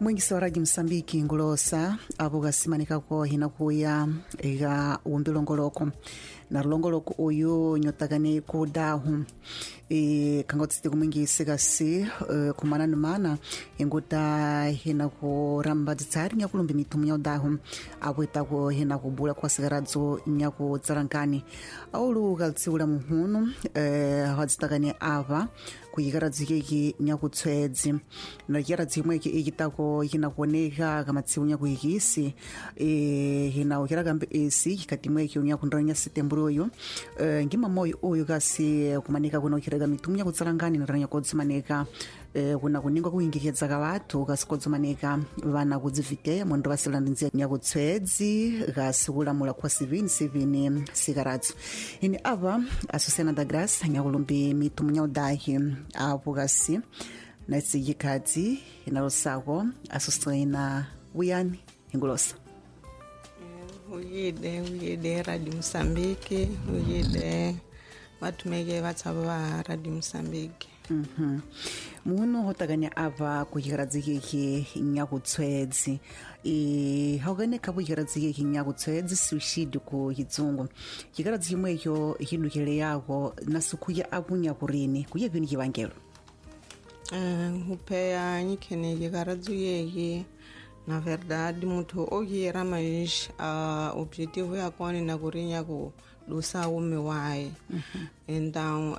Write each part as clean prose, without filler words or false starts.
Mwingisi wa Radio Msambiki ngulosa abo gasimanika ko hinakuya ega umbilongoloko na longoloko uyu nyotagane ku dahu kangotsite kumwingisi gasi kumana numana ingota hina ku ramba tsari nya kulumbi mitumu nya dahu abweta ko hina kubula kwa sigaradzo nya ku tsarankani aulu galtsiula muhunu hatsitagane ava kuyigaradzikeki nya kutswedzi na yaradzimweke igitako hina kuoneka kama tsiunya kuhikisi hina ukira gambe esi katimweke unya kundanya setembro yo ngima moyo uyu gasi kumanika kuno ukiraga mitumya kutsarangani naranya kodzimaneka kuna kuningwa kuingikeza ka watu gasikodzimaneka vana kudziviteya mondo vasilandinze nya kutswedzi gasikulamula kwa 7 cigarettes ini ava asosiana da graça nya kulumbi mitumya udahi apo gasi na tsigikadzi inalosako asosiana uyani ingulosa uyide Radio Msambiki uyide vatumeke vatsava va Radio Msambiki. Muno hotaganya ava kuyigaradzikeki nya kutswedzi haugane kabu yigaradzikeki nya kutswedzi suicide ku hizungu yigaradzimweyo hinukele yako nasukuya abunya kurini kuye vini kivangelo Upeya nyikene yigaradzikeki na verdade muito oyera mas objetivo é a na kurinha ku dosa ume wae então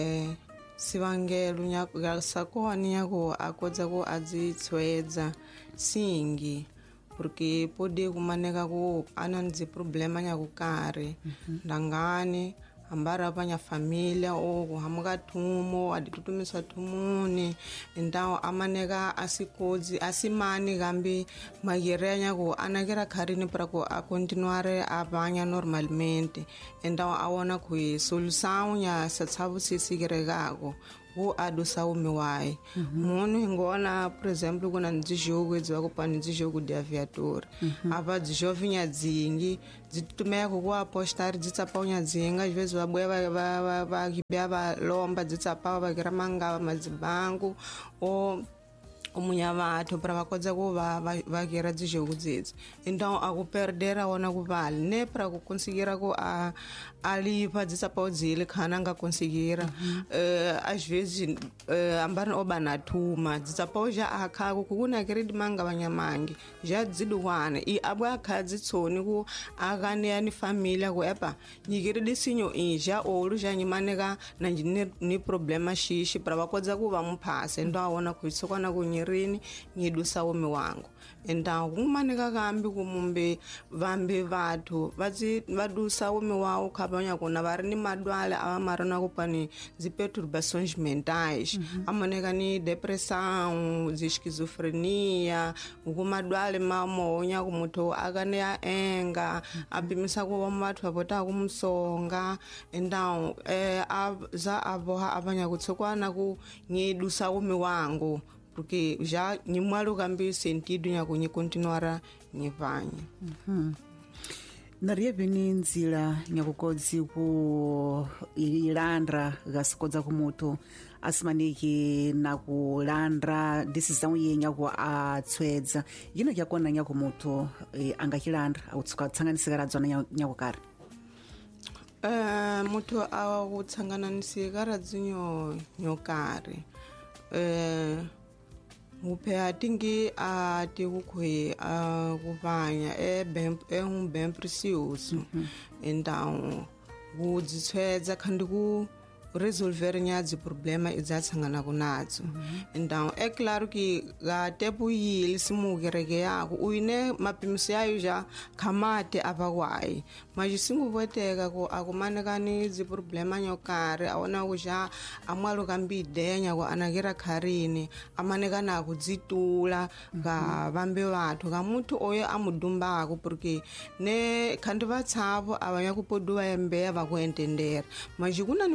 sivangelo nya sakoni yako akodza ku adzitswedza singi porque pode kumaneka ku ananzi problema nya kukare ndangani ambara panya familia o kuhamuka thumo aditutumiswa thumuni então amaneka asikodzi asimani gambi magirenya ku anakera kharini para ku a continuare abanya normalmente então awona ku solução nya satsavu sisigeregako wo adosa umiwai muno ngona por exemplo kuna ndzijogo edziwa kupani ndzijogo de aviator ava dzijovinya dzingi dzitumeya ku apostar dzitsapaunya dzinga às vezes vabuya va kibya va lomba dzitsapau vakira mangava madzibangu o umunya vathu para vakodza ku vakira dzijogo dzedzi então akuperdera wona kuvali ne para kuconseguira ku alipa dzitsapau dzile khana nga conseguira às vezes ambari obana thuma dzitsapau já akhako kukuna kiridi manga vanyamangi já dziduwana I abwa khadzi tsoni ku akane yani família ku epa nyikiridi sinyo já olu já nyimaneka na ni problema shishi para vakodza ku vamuphasa então awona ku tsokana ku rini ngidusa umi wangu então kumaneka kambi kumumbe vambe vathu vadusa umi wawo khabanya kuna vari ni madwale ava marina kupani ziperturbações mentais amaneka ni depressão esquizofrenia kumadwale mamonya kumuthu akane ya enga abimisa ku vathu vavota kumsonga então za avoha avanya kutsokwana ku ngidusa umi wangu porque já nimwalo kambi sentido nya kunyi continuara nyivanya naria vini nzila nya kukodzi ku ilandra gasikodza kumutu asimaniki na kulandra decisão yenya ku atswedza yino yakona nya kumutu angakilandra autsuka tsanganisika dzona nya kukari mutu awutsanganisika dzinyo nyokari Upeya tingi ati kukhwe kuvanya bem precioso então kudzitswedza khandi ku resolver nyadzi problema idzatsangana kunadzo então é claro que ga tepu yili simukereke yako uyine mapimiso yayo já khamate avakwai mas singuvoteka ku akumanekani dzi problema nyokari awona ku já amwalo kambi ideya nya ku anakira kharini amanekana kudzitula ga vambe vathu ga muthu oyo amudumbako porque ne khandi vatsavo avanya kupoduwa embeya vakuentendera mas kuna ni muthu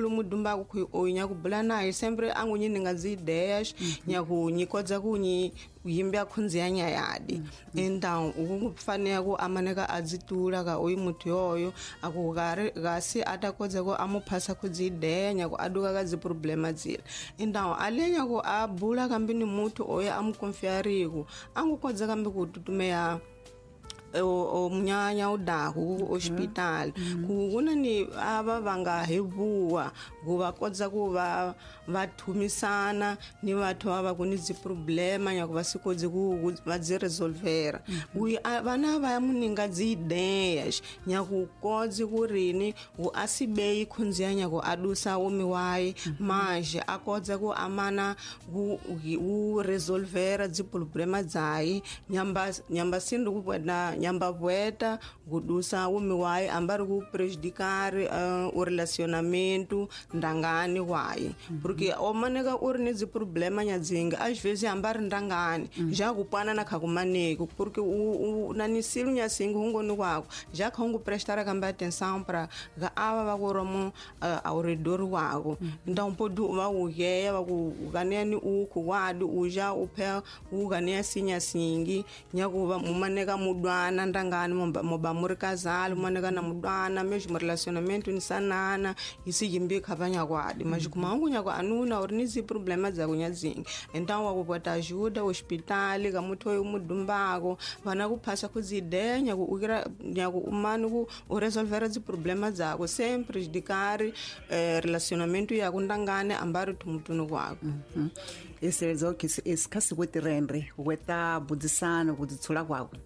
ulu mudumba ku nyaku bula naye sempre angu ninga ideias nyaku nikodza ku ni yimba khunzi ya nyayadi então ukufanele ku amaneka azitula ka oyi mutu yoyo akugare gasi atakodza ku amuphasa ku ideia nyaku aduka ka zi problema zile então alenya ku abula kambi ni mutu oyi amukonfiariku angukodza kambi ku tutumeya o munyanya udahu hospital kuna ni ava vanga hevuwa kuva kodza kuva vathumisana ni vathu ava kuni zi problema nyaku vasikodzi ku vadzi resolvera vana vaya muninga zi ideias nyaku kodzi kurini ku asibeyi khunziya nyaku adusa umi wayi manje akodza ku amana ku resolvera zi problema dzayi nyamba sindu kupweda nyamba vueta kudusa umi wayi ambari ku prejudicar o relacionamento ndangani wayi porque omaneka uri ni zi problema nyadzinga às vezes ambari ndangani já kupana na khakumaneko porque nani silu nyasingi hungoni kwako já khungu prestar kamba atenção para ga ava vakuromo ao redor wako então podu va uyeya vakuganeni uku wadu uja uphe uganea sinyasingi nyakuva mumaneka mudwana ndangani moba muri casal mumaneka na mudwana mesmo relacionamento insanana isi yimbi khavanya kwadi mas kumangu nyaku anuna uri ni zi problema zaku nyadzingi então wakupata ajuda hospital ka muthu oyo mudumbako vana kuphasa kuzideya nyaku umani ku uresolvera zi problema zako sem prejudicar relacionamento yaku ndangane ambari tumutunu kwako isebenza ukuthi isikhathi kwetirendre weta budzisana kudzitsula kwako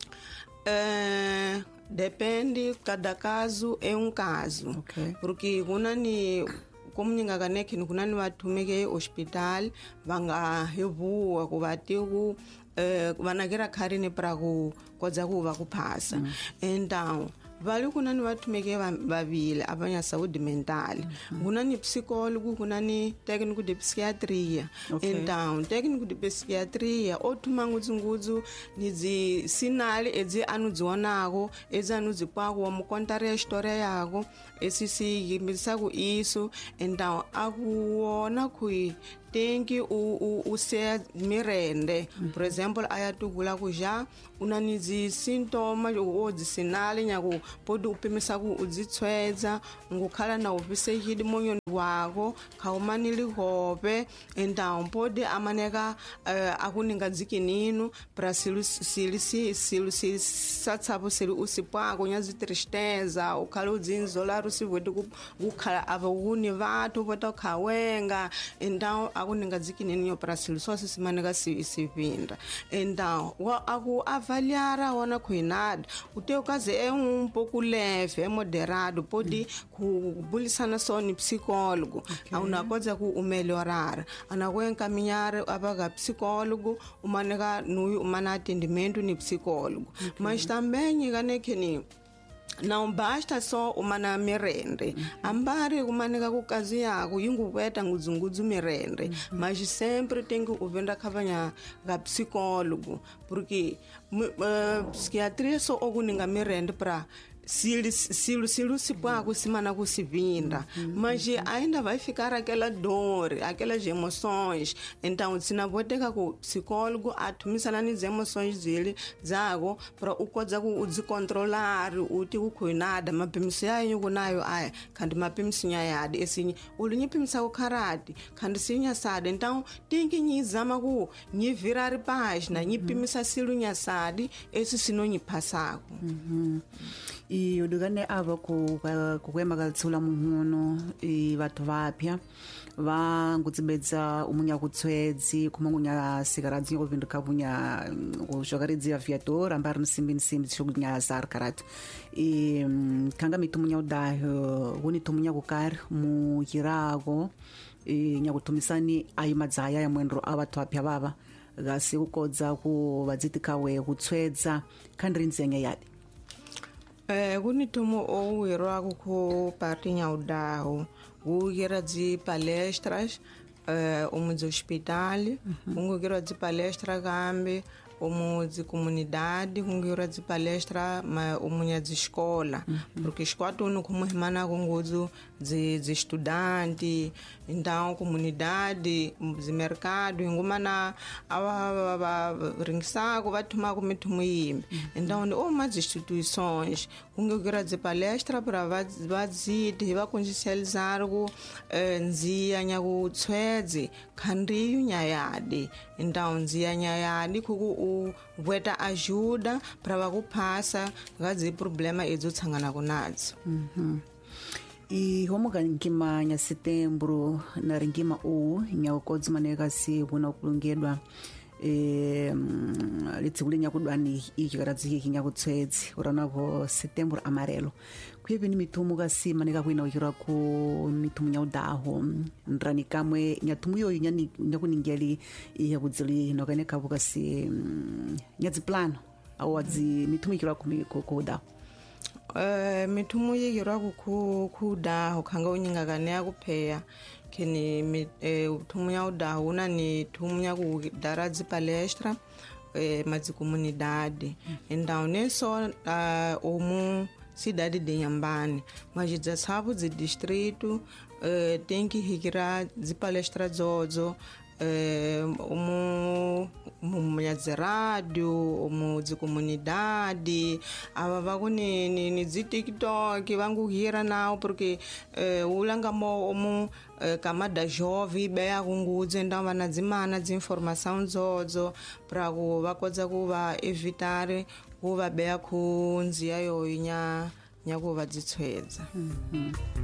depende, cada caso é um caso. Okay. Porque como ninguém ganha no kunani vatumeke hospital vanga hevuwa kuvatiku vanakera kharini para kodza kuva kuphasa então vale kunani vatumeke vavile avanya saúde mental kunani psicólogo kunani técnico de psiquiatria então técnico de psiquiatria othuma ngudzu nizi sinali edzi anudzionako edzi anudzipako wamukontare história yako esisi yimbisako isso então akuona kui tem que o ser mirende. Por exemplo, aí tu gula já unanizi sintomas ou de sinais nyago pode upimisa ku uzitsweza ngukhala na ofise hidi monyo wako kaumanili hope então pode amaneka akuninga dzikinino para silu satsabo silu usipako nyazi tristeza ukhala udzinzola rusivweti kukhala avuni vatu vota khawenga então akuninga dzikinino para silu sose simaneka sivinda então aku avaliara wana kuinada uteu kaze um pouco leve, moderado, pode kubulisana só no psicólogo, una coisa que o melhorar, ana encaminhar a psicólogo, uma atendimento no psicólogo, mas também que não basta só uma merende. Ambari kumaneka kukazi yako yinguveta nguzungudzu merende, mas sempre tem que uvenda kavanya ga psicólogo, porque psiquiatria só okuninga merende para se pode semana que se vinda, mas ainda vai ficar aquela dor, aquelas emoções. Então, se não vou ter com o psicólogo, atumisa nas emoções dele, zago para o coisa o descontrolar, o teu cuidado, mas pensa aí eu naio ai, quando mas pensa aí assim, o linha pensa o karate, quando se nha sabe, então tem que ni zamago, ni virar página, ni pensa se linha sabe, esse se não ni passar. I udugane ava kukwema kalitsula muhuno i vathu vapya va ngutsibedza umunya kutswedzi kumangunya sigaradzi ngovinduka kunya kushwakaridzi aviator ambari nsimbi tshokunya zar karat i kanga mitumunya udaho woni tumunya kukar mu yirago i nyakutumisani ayimadzaya ya mwendro avathu vapya vava gasi kukodza ku vadzitikawe kutswedza khandrinzenge yadi kunitomo ou irwago ko partinha udaho gira de palestras umos hospital gira de palestra gambe de comunidade com que de palestra de escola porque escola não como semana com gozo de estudante então comunidade de mercado ingumana ringsago vai tomar como tomei então umas instituições com que de palestra para vai condicionalizar o nzia nyago tswedzi khandriyu nyayadi então nzia nyayadi kuku vueta ajuda para kupasa ngazi problema edzo tsangana kunadzo e como ngima nya setembro na ringima nya kodzi maneka si kuna kulungedwa litsikulinya kudwani ichikaraziki kinya kutswedzi urana ko setembro amarelo kwivi ni mitumu kasi maneka kuina ukira ku mitumu nya udaho ndrani kamwe nya tumu yo nya kuningeli ya kudzili no kaneka bukasi nya dziplano awadzi mitumu ikira ku udaho mitumu yikira ku udaho khanga unyinga kane yakupheya kini tumu ya udaho una ni tumu ya kudaradzi palestra madzi comunidade então neso cidade de Inhambane, mas já sabe de distrito tem que requerer de palestra zozo de rádio, de comunidade, ava ni de TikTok, vangu hira não porque ulanga mo camada jovem bem kunguzi então vana dzimana de informação zozo para ku vakodza ku va evitar ku va bea ku nzia yo nya ku va dzitswedza